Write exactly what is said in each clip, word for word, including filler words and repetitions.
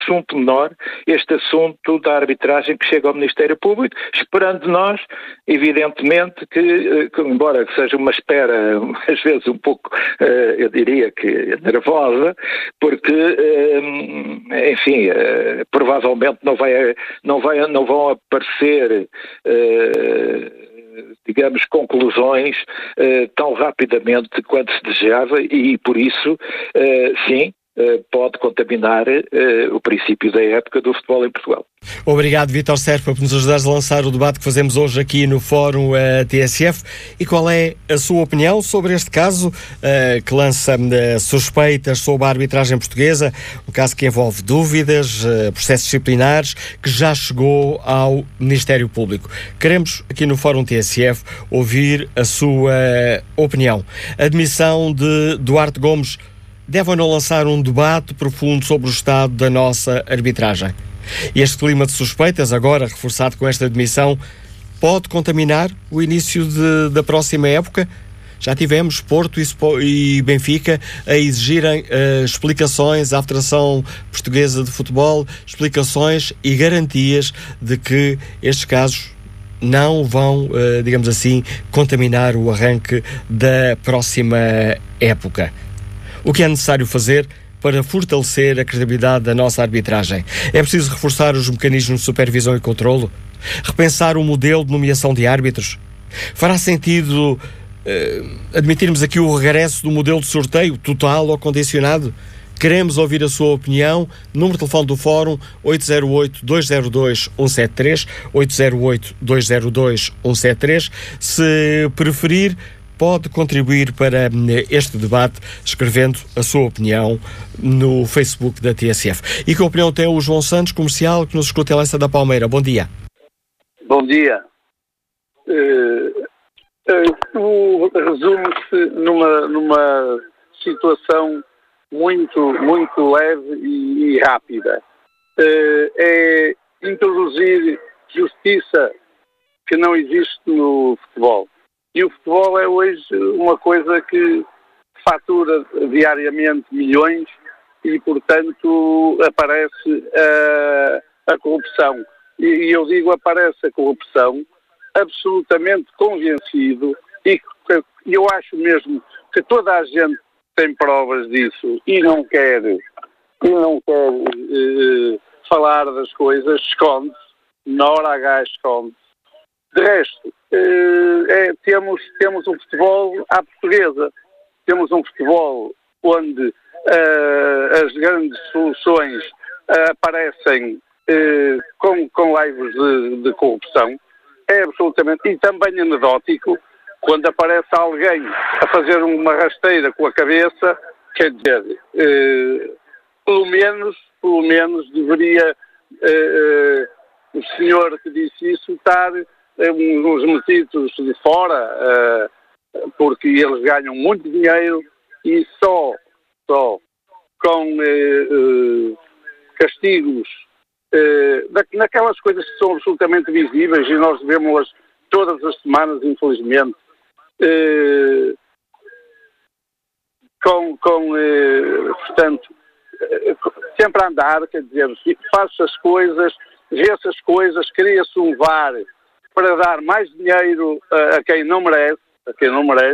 assunto menor, este assunto da arbitragem que chega ao Ministério Público, esperando nós, evidentemente, que, que embora seja uma espera, às vezes um pouco, eu diria que nervosa, porque, enfim, provavelmente não, vai, não, vai, não vão aparecer, digamos, conclusões tão rapidamente quanto se desejava e, por isso, sim, pode contaminar uh, o princípio da época do futebol em Portugal. Obrigado, Vítor Serpa, por nos ajudares a lançar o debate que fazemos hoje aqui no Fórum uh, T S F. E qual é a sua opinião sobre este caso uh, que lança uh, suspeitas sobre a arbitragem portuguesa, um caso que envolve dúvidas, uh, processos disciplinares, que já chegou ao Ministério Público. Queremos, aqui no Fórum T S F, ouvir a sua opinião. A admissão de Duarte Gomes deve ou não lançar um debate profundo sobre o estado da nossa arbitragem? Este clima de suspeitas, agora reforçado com esta admissão, pode contaminar o início de, da próxima época? Já tivemos Porto e Benfica a exigirem uh, explicações à Federação Portuguesa de Futebol, explicações e garantias de que estes casos não vão, uh, digamos assim, contaminar o arranque da próxima época. O que é necessário fazer para fortalecer a credibilidade da nossa arbitragem? É preciso reforçar os mecanismos de supervisão e controlo? Repensar o modelo de nomeação de árbitros? Fará sentido uh, admitirmos aqui o regresso do modelo de sorteio total ou condicionado? Queremos ouvir a sua opinião. Número de telefone do Fórum oito zero oito, dois zero dois, um sete três, oito zero oito, dois zero dois, um sete três. Se preferir, pode contribuir para este debate escrevendo a sua opinião no Facebook da T S F. E que opinião tem o João Santos, comercial, que nos escuta em Lessa da Palmeira? Bom dia. Bom dia. Uh, uh, resume-se numa, numa situação muito, muito leve e, e rápida. Uh, é introduzir justiça que não existe no futebol. E o futebol é hoje uma coisa que fatura diariamente milhões e, portanto, aparece a, a corrupção. E, e eu digo aparece a corrupção absolutamente convencido e que, eu acho mesmo que toda a gente tem provas disso e não quer, e não quer eh, falar das coisas, esconde-se, na hora H esconde-se. De resto, é, temos, temos um futebol à portuguesa. Temos um futebol onde uh, as grandes soluções uh, aparecem uh, com, com laivos de, de corrupção. É absolutamente... E também anedótico, quando aparece alguém a fazer uma rasteira com a cabeça, quer dizer, uh, pelo menos, pelo menos deveria uh, uh, o senhor que disse isso estar... uns metidos de fora, uh, porque eles ganham muito dinheiro e só, só com uh, uh, castigos uh, na, naquelas coisas que são absolutamente visíveis e nós vemos-las todas as semanas, infelizmente, uh, com, com uh, portanto, uh, sempre a andar, quer dizer, faz-se as coisas, vê-se as coisas, cria-se um V A R para dar mais dinheiro a, a quem não merece, a quem não merece,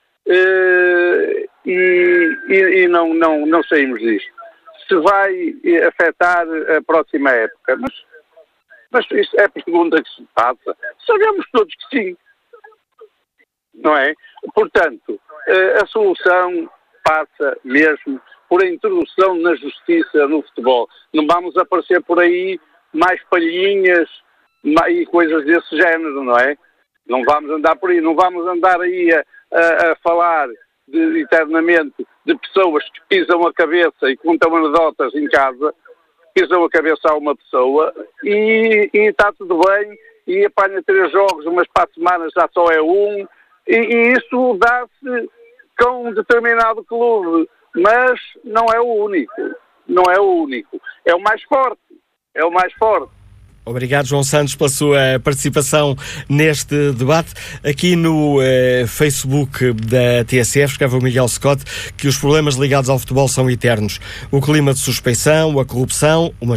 e, e, e não, não, não saímos disto. Se vai afetar a próxima época, mas, mas isso é a pergunta que se passa. Sabemos todos que sim, não é? Portanto, a solução passa mesmo por a introdução na justiça no futebol. Não vamos aparecer por aí mais palhinhas e coisas desse género, não é? Não vamos andar por aí, não vamos andar aí a, a, a falar de, eternamente de pessoas que pisam a cabeça e contam anedotas em casa, pisam a cabeça a uma pessoa e, e está tudo bem, e apanha três jogos, umas para a semana já só é um, e, e isso dá-se com um determinado clube, mas não é o único, não é o único, é o mais forte, é o mais forte. Obrigado, João Santos, pela sua participação neste debate. Aqui no eh, Facebook da T S F, escreve o Miguel Scott que os problemas ligados ao futebol são eternos. O clima de suspeição, a corrupção, uma